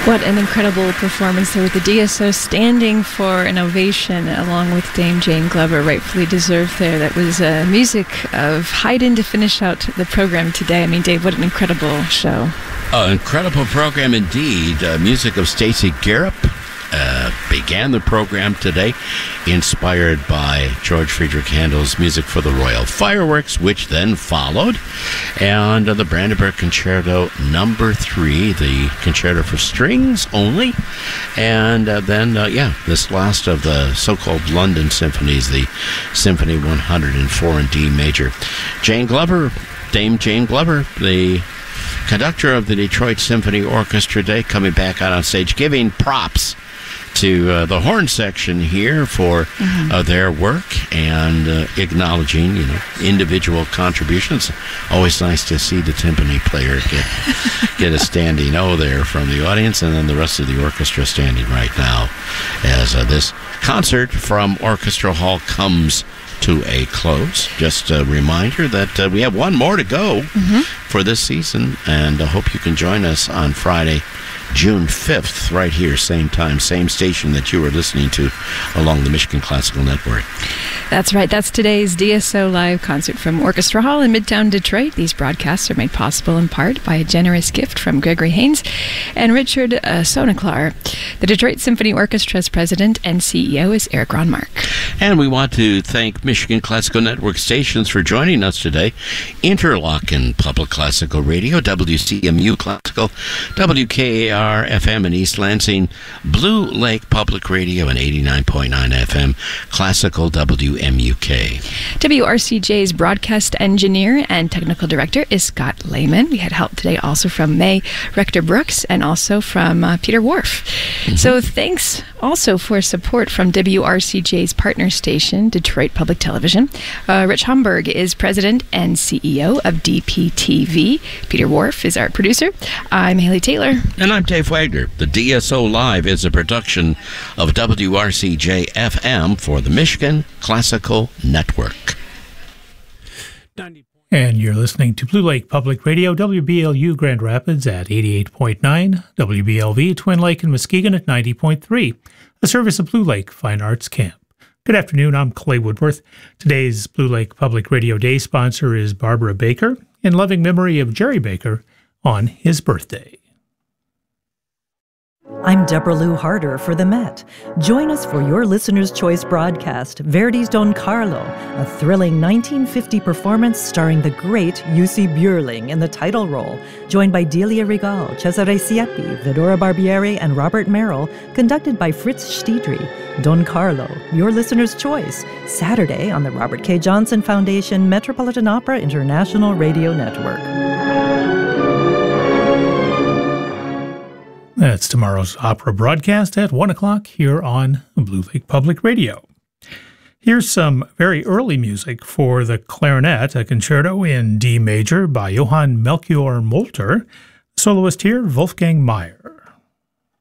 What an incredible performance there with the DSO standing for an ovation along with Dame Jane Glover, rightfully deserved there. That was music of Haydn to finish out the program today. I mean, Dave, what an incredible show. Incredible program indeed. Music of Stacey Garrop began the program today, inspired by George Friedrich Handel's Music for the Royal Fireworks, which then followed, and the Brandenburg Concerto No. 3, the concerto for strings only, and then, this last of the so-called London symphonies, the Symphony 104 in D major. Dame Jane Glover, the conductor of the Detroit Symphony Orchestra today, coming back out on stage, giving props to the horn section here for their work and acknowledging, individual contributions. Always nice to see the timpani player get a standing O there from the audience, and then the rest of the orchestra standing right now as this concert from Orchestra Hall comes to a close. Just a reminder that we have one more to go for this season, and I hope you can join us on Friday, June 5th, right here, same time, same station that you were listening to along the Michigan Classical Network. That's right. That's today's DSO Live concert from Orchestra Hall in Midtown Detroit. These broadcasts are made possible in part by a generous gift from Gregory Haynes and Richard Soneklar. The Detroit Symphony Orchestra's president and CEO is Eric Ronmark. And we want to thank Michigan Classical Network stations for joining us today. Interlochen Public Classical Radio, WCMU Classical, WKAR FM in East Lansing, Blue Lake Public Radio, and 89.9 FM Classical WMUK. WRCJ's broadcast engineer and technical director is Scott Lehman. We had help today also from May Rector-Brooks and also from Peter Worf. So thanks also for support from WRCJ's partner station, Detroit Public Television. Rich Homburg is president and CEO of DPTV. Peter Worf is our producer. I'm Haley Taylor. And I'm Dave Wagner. The DSO Live is a production of WRCJ-FM for the Michigan Classical Network. And you're listening to Blue Lake Public Radio, WBLU Grand Rapids at 88.9, WBLV Twin Lake and Muskegon at 90.3, a service of Blue Lake Fine Arts Camp. Good afternoon, I'm Clay Woodworth. Today's Blue Lake Public Radio Day sponsor is Barbara Baker, in loving memory of Jerry Baker on his birthday. I'm Deborah Lou Harder for the Met. Join us for your Listener's Choice broadcast, Verdi's Don Carlo, a thrilling 1950 performance starring the great Jussi Björling in the title role, joined by Delia Regal, Cesare Siepi, Vidora Barbieri, and Robert Merrill, conducted by Fritz Stiedry. Don Carlo, your Listener's Choice, Saturday on the Robert K. Johnson Foundation Metropolitan Opera International Radio Network. That's tomorrow's opera broadcast at 1 o'clock here on Blue Lake Public Radio. Here's some very early music for the clarinet, a concerto in D major by Johann Melchior Molter. Soloist here, Wolfgang Mayer.